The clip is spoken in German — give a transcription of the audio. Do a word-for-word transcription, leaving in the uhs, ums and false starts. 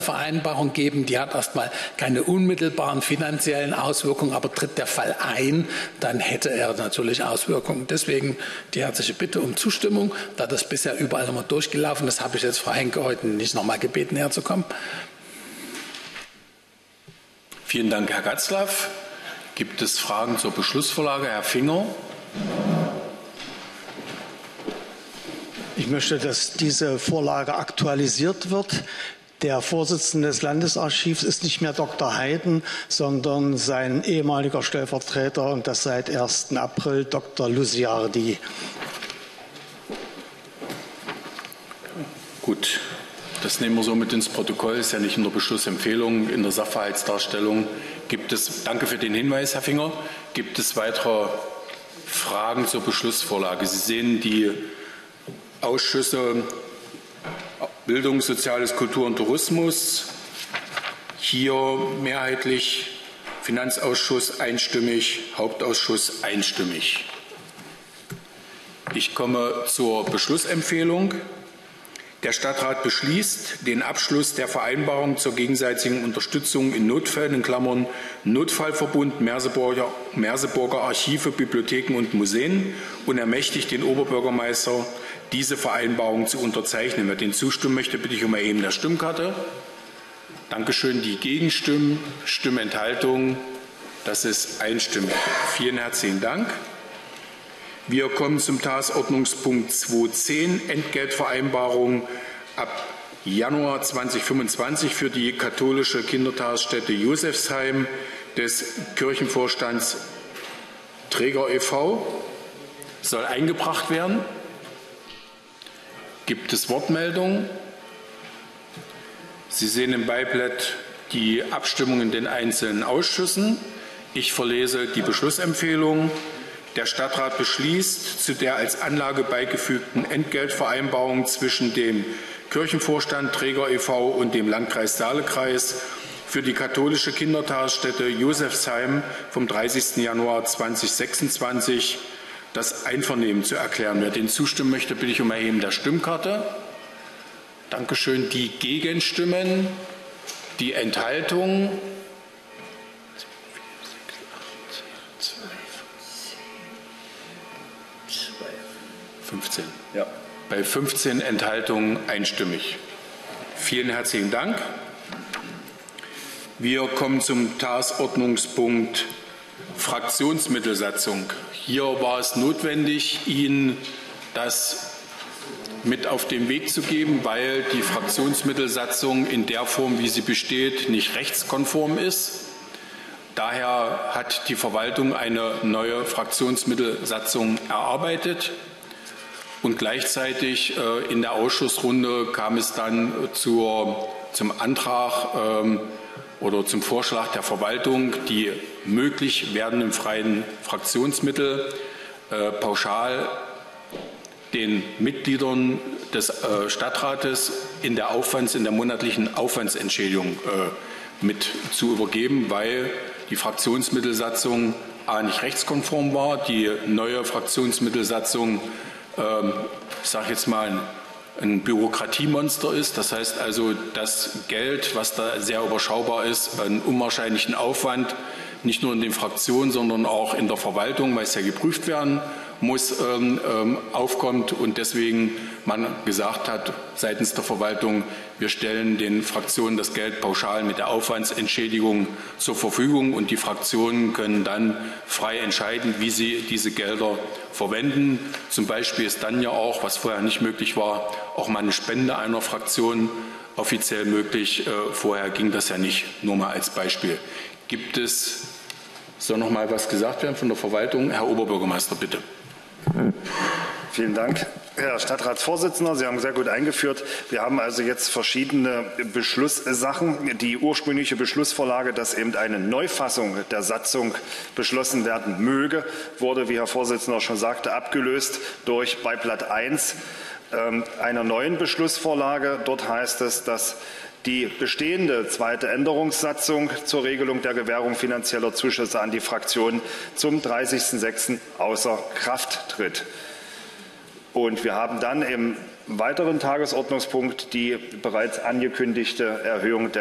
Vereinbarung geben, die hat erstmal keine unmittelbaren finanziellen Auswirkungen, aber tritt der Fall ein, dann hätte er natürlich Auswirkungen. Deswegen die herzliche Bitte um Zustimmung, da das bisher überall immer durchgelaufen ist, habe ich jetzt Frau Henke heute nicht nochmal gebeten, herzukommen. Vielen Dank, Herr Gatzlaff. Gibt es Fragen zur Beschlussvorlage? Herr Finger. Ich möchte, dass diese Vorlage aktualisiert wird. Der Vorsitzende des Landesarchivs ist nicht mehr Doktor Heiden, sondern sein ehemaliger Stellvertreter und das seit ersten April Doktor Luciardi. Gut, das nehmen wir so mit ins Protokoll. Ist ja nicht in der Beschlussempfehlung, in der Sachverhaltsdarstellung. Gibt es, danke für den Hinweis, Herr Finger. Gibt es weitere Fragen zur Beschlussvorlage? Sie sehen die Ausschüsse Bildung, Soziales, Kultur und Tourismus. Hier mehrheitlich Finanzausschuss einstimmig, Hauptausschuss einstimmig. Ich komme zur Beschlussempfehlung. Der Stadtrat beschließt, den Abschluss der Vereinbarung zur gegenseitigen Unterstützung in Notfällen, in Klammern Notfallverbund Merseburger, Merseburger Archive, Bibliotheken und Museen, und ermächtigt den Oberbürgermeister, diese Vereinbarung zu unterzeichnen. Wer den zustimmen möchte, bitte ich um Erheben der Stimmkarte. Dankeschön. Die Gegenstimmen, Stimmenthaltung, das ist einstimmig. Vielen herzlichen Dank. Wir kommen zum Tagesordnungspunkt zweihundertzehn, Entgeltvereinbarung ab Januar zweitausendfünfundzwanzig für die katholische Kindertagesstätte Josefsheim des Kirchenvorstands Träger e V Soll eingebracht werden. Gibt es Wortmeldungen? Sie sehen im Beiblatt die Abstimmung in den einzelnen Ausschüssen. Ich verlese die Beschlussempfehlung. Der Stadtrat beschließt, zu der als Anlage beigefügten Entgeltvereinbarung zwischen dem Kirchenvorstand Träger e V und dem Landkreis Saale-Kreis für die katholische Kindertagesstätte Josefsheim vom dreißigsten Januar zweitausendsechsundzwanzig das Einvernehmen zu erklären. Wer den zustimmen möchte, bitte ich um Erheben der Stimmkarte. Dankeschön. Die Gegenstimmen, die Enthaltungen. fünfzehn. Ja. Bei fünfzehn Enthaltungen einstimmig. Vielen herzlichen Dank. Wir kommen zum Tagesordnungspunkt Fraktionsmittelsatzung. Hier war es notwendig, Ihnen das mit auf den Weg zu geben, weil die Fraktionsmittelsatzung in der Form, wie sie besteht, nicht rechtskonform ist. Daher hat die Verwaltung eine neue Fraktionsmittelsatzung erarbeitet. Und gleichzeitig äh, in der Ausschussrunde kam es dann zur, zum Antrag ähm, oder zum Vorschlag der Verwaltung, die möglich werdenden freien Fraktionsmittel äh, pauschal den Mitgliedern des äh, Stadtrates in der Aufwands-, in der monatlichen Aufwandsentschädigung äh, mit zu übergeben, weil die Fraktionsmittelsatzung a nicht rechtskonform war, die neue Fraktionsmittelsatzung ich sage jetzt mal, ein Bürokratiemonster ist. Das heißt also, das Geld, was da sehr überschaubar ist, einen unwahrscheinlichen Aufwand, nicht nur in den Fraktionen, sondern auch in der Verwaltung, weil es ja geprüft werden muss, ähm, ähm, aufkommt und deswegen man gesagt hat seitens der Verwaltung, wir stellen den Fraktionen das Geld pauschal mit der Aufwandsentschädigung zur Verfügung und die Fraktionen können dann frei entscheiden, wie sie diese Gelder verwenden. Zum Beispiel ist dann ja auch, was vorher nicht möglich war, auch mal eine Spende einer Fraktion offiziell möglich. Äh, vorher ging das ja nicht, nur mal als Beispiel. Gibt es, soll noch mal was gesagt werden von der Verwaltung? Herr Oberbürgermeister, bitte. Vielen Dank, Herr Stadtratsvorsitzender. Sie haben sehr gut eingeführt. Wir haben also jetzt verschiedene Beschlusssachen. Die ursprüngliche Beschlussvorlage, dass eben eine Neufassung der Satzung beschlossen werden möge, wurde, wie Herr Vorsitzender schon sagte, abgelöst durch Beiblatt eins einer neuen Beschlussvorlage. Dort heißt es, dass die bestehende zweite Änderungssatzung zur Regelung der Gewährung finanzieller Zuschüsse an die Fraktionen zum dreißigsten sechsten außer Kraft tritt. Und wir haben dann im weiteren Tagesordnungspunkt die bereits angekündigte Erhöhung der